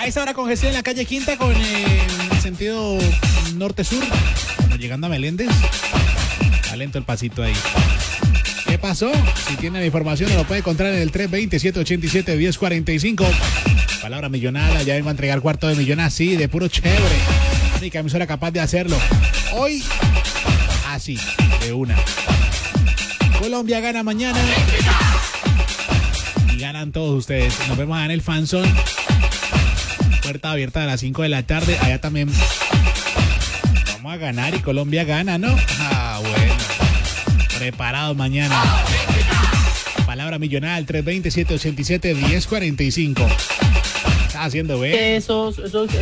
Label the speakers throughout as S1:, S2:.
S1: A esa hora congestión en la calle Quinta con el sentido norte-sur. Bueno, llegando a Meléndez. Está lento el pasito ahí. ¿Qué pasó? Si tiene la información lo puede encontrar en el 320-787-1045. Palabra millonada, ya vengo a entregar cuarto de millón así, de puro chévere. Única emisora capaz de hacerlo. Hoy, así, de una. Colombia gana mañana. Y ganan todos ustedes. Nos vemos en el Fanzón. Puerta abierta a las 5 de la tarde. Allá también vamos a ganar y Colombia gana, ¿no? Ah, bueno. Preparados mañana. Palabra millonada al 320-787-1045. Está haciendo bien.
S2: Esos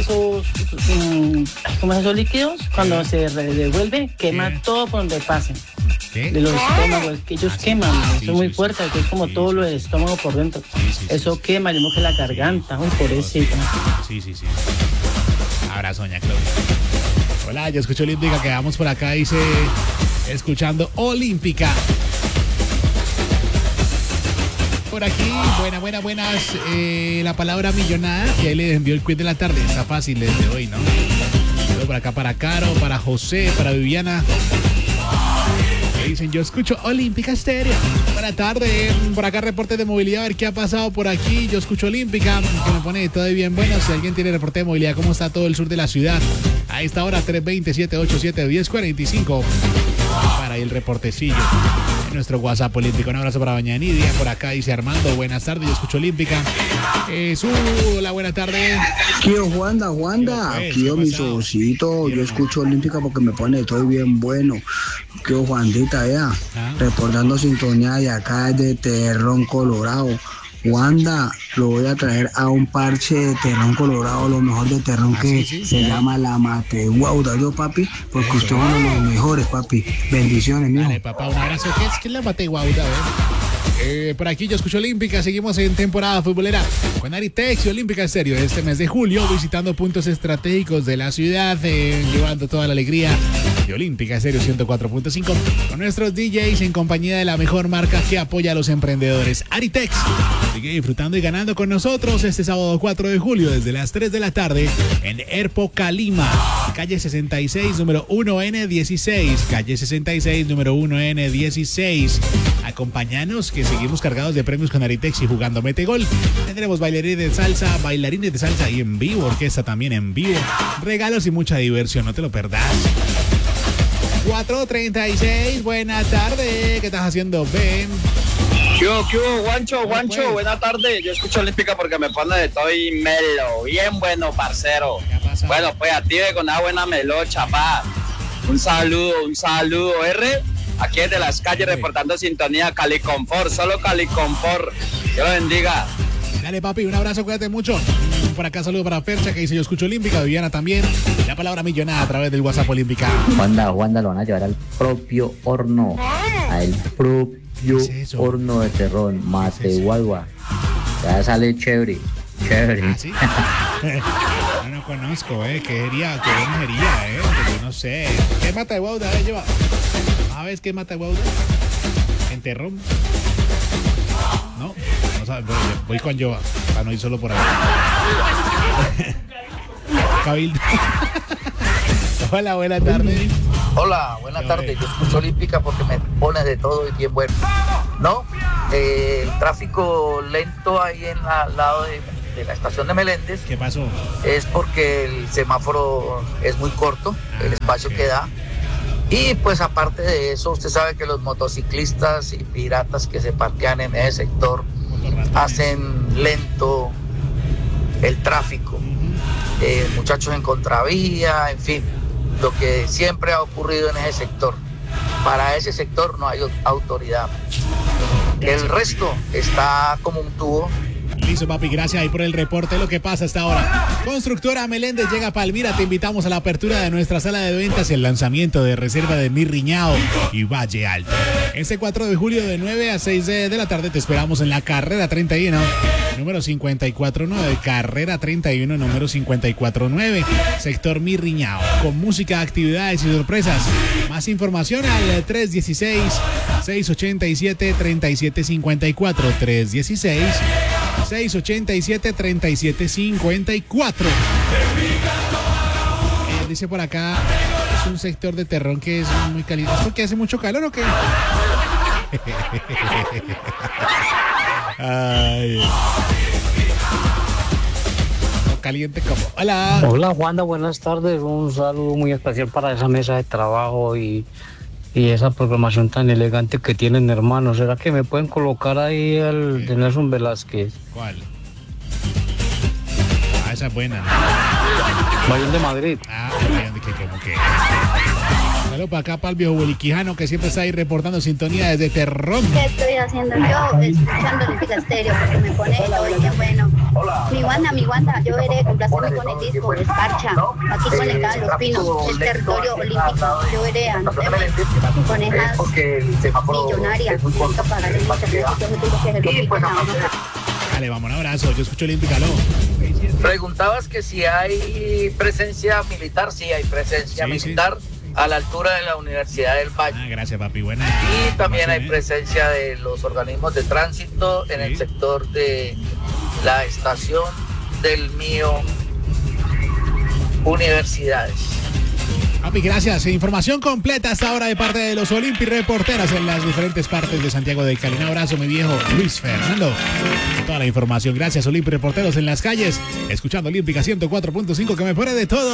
S2: como esos líquidos, cuando se devuelve, quema todo por donde pasen.
S1: ¿Qué?
S2: De los estómagos, que ellos queman,
S1: sí,
S2: eso es muy
S1: sí,
S2: fuerte, que es como todo lo del estómago por dentro. Eso quema, le moja la garganta, un pobrecito.
S1: Sí. Abrazo, doña Claudia. Hola, yo escucho Olímpica, quedamos por acá, dice, escuchando Olímpica. Por aquí, buenas. La palabra millonada, que ahí le envió el quiz de la tarde. Está fácil desde hoy, ¿no? Luego por acá para Caro, para José, para Viviana. Que dicen, yo escucho Olímpica Estéreo. Buenas tardes. Por acá reporte de movilidad, a ver qué ha pasado por aquí. Yo escucho Olímpica, que me pone todo bien bueno. Si alguien tiene reporte de movilidad, ¿cómo está todo el sur de la ciudad? A esta hora, 320-787-1045. Para el reportecillo. Nuestro WhatsApp olímpico. Un abrazo para Baña Nidia. Por acá dice Armando, buenas tardes, yo escucho Olímpica. Hola, buenas tardes.
S3: Tío Juanda, tío mi socito, yo escucho Olímpica porque me pone todo bien bueno. Tío Juandita, reportando sintonía de acá de Terrón, Colorado. Wanda, lo voy a traer a un parche de Terrón, Colorado, lo mejor de Terrón, que se llama la Mateguauda, yo papi, porque usted es uno de los mejores, papi. Bendiciones, mijo.
S1: Dale, papá, un abrazo. ¿Qué es la Mateguauda? Por aquí yo escucho Olímpica, seguimos en temporada futbolera con Aritex y Olímpica Estéreo este mes de julio, visitando puntos estratégicos de la ciudad, llevando toda la alegría de Olímpica Estéreo 104.5 con nuestros DJs en compañía de la mejor marca que apoya a los emprendedores. Aritex sigue disfrutando y ganando con nosotros este sábado 4 de julio desde las 3 de la tarde en Erpo Calima, calle 66, número 1N16, calle 66, número 1N16. Acompáñanos que seguimos cargados de premios con Aritex y jugando Mete Gol. Tendremos bailarines de salsa y en vivo, orquesta también en vivo. Regalos y mucha diversión, no te lo perdás. 4:36, buena tarde. ¿Qué estás haciendo, Ben?
S4: ¿Qué hubo, Juancho? Buena tarde. Yo escucho Olímpica porque me pone de todo y melo. Bien bueno, parcero. Bueno, pues active con una buena melocha, pa. Un saludo, R. Aquí desde las calles reportando sintonía, Cali Confort, solo Cali Confort. Dios lo bendiga.
S1: Dale, papi, un abrazo, cuídate mucho. Por acá saludo para Percha, que dice yo escucho Olímpica, Viviana también. La palabra millonada a través del WhatsApp Olímpica.
S5: Wanda, lo van a llevar al propio horno. Al propio horno de Terrón, Mateguagua. Ya sale chévere.
S1: ¿Ah, sí? No conozco, ¿qué sería? ¿Qué sería, Yo no sé. ¿Qué Mateguagua lleva? ¿Sabes qué Mateguagua? ¿En Terrón? No sabes, voy con Joa, para no ir solo por ahí. Cabildo. Hola, buenas tardes.
S6: Hola, buenas tardes. Yo escucho Olímpica porque me pone de todo y bien bueno. ¿No? El tráfico lento ahí al lado de la estación de Meléndez.
S1: ¿Qué pasó?
S6: Es porque el semáforo es muy corto, el espacio que da. Y pues aparte de eso, usted sabe que los motociclistas y piratas que se parquean en ese sector hacen lento el tráfico. Muchachos en contravía, en fin, lo que siempre ha ocurrido en ese sector. Para ese sector no hay autoridad. El resto está como un tubo.
S1: Listo, papi, gracias ahí por el reporte. Lo que pasa hasta ahora. Constructora Meléndez llega a Palmira. Te invitamos a la apertura de nuestra sala de ventas y el lanzamiento de reserva de Mirriñao y Valle Alto. Este 4 de julio de 9 a 6 de la tarde te esperamos en la carrera 31, número 549. Carrera 31, número 549. Sector Mirriñao. Con música, actividades y sorpresas. Más información al 316-687-3754. 687-3754. Dice por acá, es un sector de Terrón que es muy caliente. ¿Es porque hace mucho calor o qué? Ay. No caliente como. Hola.
S7: Hola Juanda, buenas tardes. Un saludo muy especial para esa mesa de trabajo y esa programación tan elegante que tienen, hermanos. ¿Será que me pueden colocar ahí el de Nelson Velázquez?
S1: ¿Cuál? Ah, esa es buena, ¿no?
S7: Bayón de Madrid.
S1: Ah, Bayón de que como que. Saludos para acá, para el viejo Boliquijano, que siempre está ahí reportando sintonía desde Terrón.
S8: ¿Qué estoy haciendo yo? Escuchando Olímpica Estéreo, porque me pone todo el día bueno. Mi Wanda, yo veré, complacerme con el disco, Esparcha, aquí conectada a Los Pinos, el territorio olímpico, yo veré, anóteme, con esas millonarias, que pagar el mucho, que es el olímpico.
S1: Dale, vamos, un abrazo, yo escucho Olímpica, ¿no?
S6: Preguntabas que si hay presencia militar. Sí, hay presencia militar. Sí. A la altura de la Universidad del Valle.
S1: Ah, gracias, papi. Buena.
S6: Y también hay presencia de los organismos de tránsito en el sector de la estación del Mío Universidades.
S1: Papi, gracias. Información completa hasta ahora de parte de los Olympi Reporteras en las diferentes partes de Santiago de Cali. Un abrazo, mi viejo Luis Fernando. Toda la información. Gracias, Olympi Reporteros en las calles. Escuchando Olímpica 104.5, que me pone de todo.